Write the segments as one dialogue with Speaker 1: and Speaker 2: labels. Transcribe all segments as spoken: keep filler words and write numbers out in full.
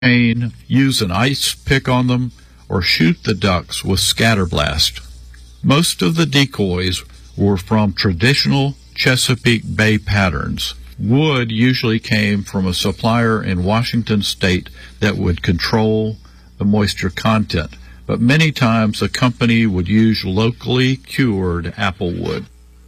Speaker 1: rain, use an ice pick on them, or shoot the ducks with scatterblast. Most of the decoys were from traditional Chesapeake Bay patterns. Wood usually came from a supplier in Washington state that would control the moisture content, but many times the company would use locally cured apple wood.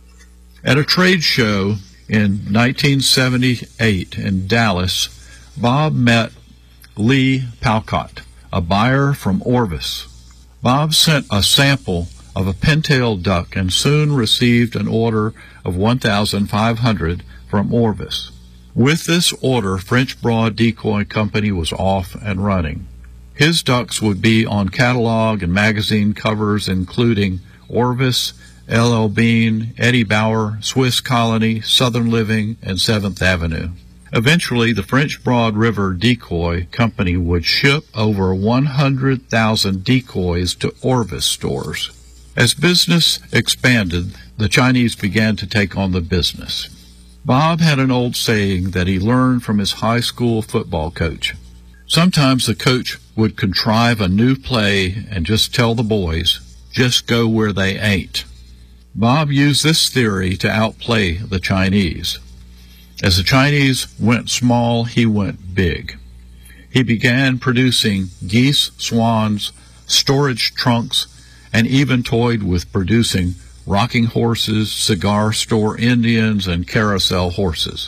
Speaker 1: At a trade show in nineteen seventy-eight in Dallas, Bob met Lee Palcott, a buyer from Orvis. Bob sent a sample of a pintail duck and soon received an order of one thousand five hundred from Orvis. With this order, French Broad Decoy Company was off and running. His ducks would be on catalog and magazine covers including Orvis, L L. Bean, Eddie Bauer, Swiss Colony, Southern Living, and seventh Avenue. Eventually, the French Broad River Decoy Company would ship over one hundred thousand decoys to Orvis stores. As business expanded, the Chinese began to take on the business. Bob had an old saying that he learned from his high school football coach. Sometimes the coach would contrive a new play and just tell the boys, just go where they ain't. Bob used this theory to outplay the Chinese. As the Chinese went small, he went big. He began producing geese, swans, storage trunks, and even toyed with producing rocking horses, cigar store Indians, and carousel horses.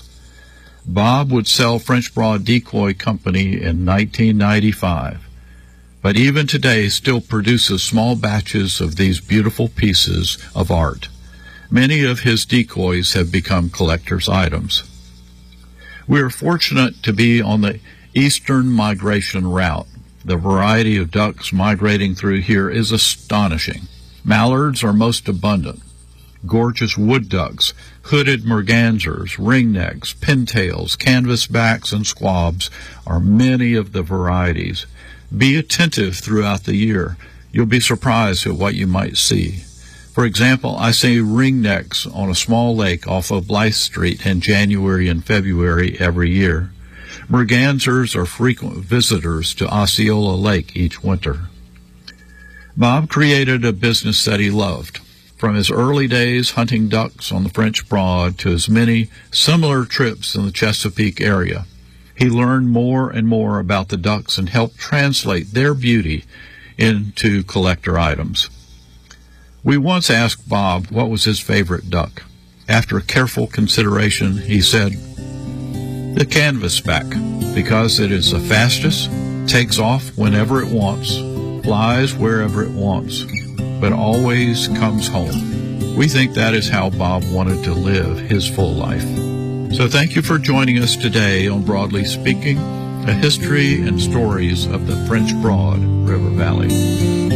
Speaker 1: Bob would sell French Broad Decoy Company in nineteen ninety-five, but even today still produces small batches of these beautiful pieces of art. Many of his decoys have become collector's items. We are fortunate to be on the eastern migration route. The variety of ducks migrating through here is astonishing. Mallards are most abundant. Gorgeous wood ducks, hooded mergansers, ringnecks, pintails, canvasbacks, and squabs are many of the varieties. Be attentive throughout the year. You'll be surprised at what you might see. For example, I see ringnecks on a small lake off of Blythe Street in January and February every year. Mergansers are frequent visitors to Osceola Lake each winter. Bob created a business that he loved. From his early days hunting ducks on the French Broad to his many similar trips in the Chesapeake area, he learned more and more about the ducks and helped translate their beauty into collector items. We once asked Bob what was his favorite duck. After careful consideration, he said, the canvasback, because it is the fastest, takes off whenever it wants, flies wherever it wants, but always comes home. We think that is how Bob wanted to live his full life. So thank you for joining us today on Broadly Speaking, a history and stories of the French Broad River Valley.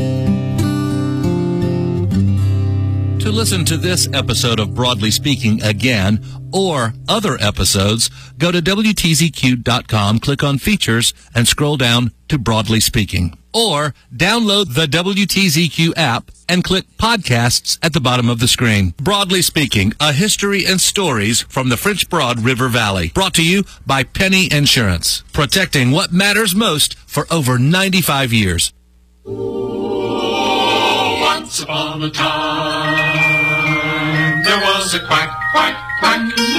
Speaker 2: To listen to this episode of Broadly Speaking again, or other episodes, go to W T Z Q dot com, click on Features, and scroll down to Broadly Speaking. Or download the W T Z Q app and click Podcasts at the bottom of the screen. Broadly Speaking, a history and stories from the French Broad River Valley. Brought to you by Penny Insurance, protecting what matters most for over ninety-five years.
Speaker 3: Once upon a time, there was a quack, quack, quack.